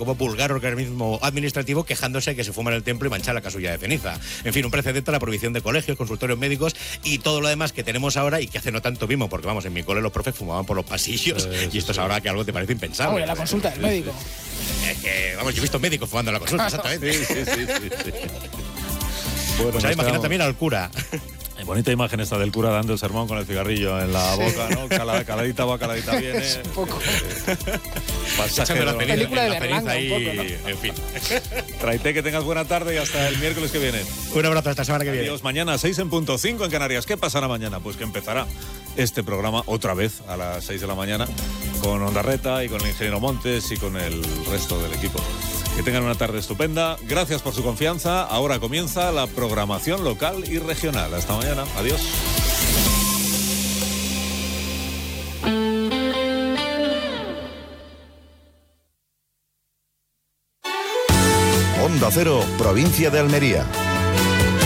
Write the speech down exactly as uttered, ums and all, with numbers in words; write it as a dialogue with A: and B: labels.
A: como vulgar organismo administrativo quejándose que se fuma en el templo y manchar la casulla de ceniza. En fin, un precedente a la prohibición de colegios, consultorios médicos y todo lo demás que tenemos ahora y que hace no tanto vimos, porque vamos, en mi cole los profes fumaban por los pasillos eh, y esto sí. es ahora que algo te parece impensable.
B: Oye, la consulta del médico.
A: Es que, vamos, yo he visto médicos fumando en la consulta, exactamente.
C: Sí, sí, sí, sí, sí.
A: Bueno, pues ahora imagina también al cura.
C: Bonita imagen esta del cura dando el sermón con el cigarrillo en la boca, ¿no? Cala, caladita va, caladita viene.
B: Un poco.
C: Pasaje de
B: la película de Berlanga, ahí, un poco, ¿no?
A: En fin.
C: Traite, que tengas buena tarde y hasta el miércoles que viene.
A: Un abrazo hasta la semana que viene.
C: Adiós, mañana seis en punto cinco en Canarias. ¿Qué pasará mañana? Pues que empezará este programa otra vez a las seis de la mañana con Ondarreta y con el ingeniero Montes y con el resto del equipo. Que tengan una tarde estupenda. Gracias por su confianza. Ahora comienza la programación local y regional. Hasta mañana. Adiós.
D: Onda Cero, provincia de Almería.